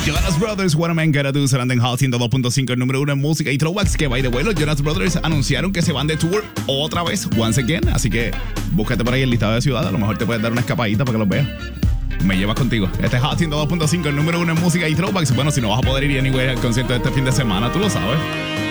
Jonas Brothers, What a Man Gotta Do, sonando en Hot 102.5, el número 1 en música y throwbacks. Que by the way, los Jonas Brothers anunciaron que se van de tour otra vez, once again. Así que búscate por ahí el listado de ciudad. A lo mejor te puedes dar una escapadita para que los veas. Me llevas contigo. Este es Hot 102.5, el número 1 en música y throwbacks. Bueno, si no vas a poder ir anyway al concierto de este fin de semana, tú lo sabes.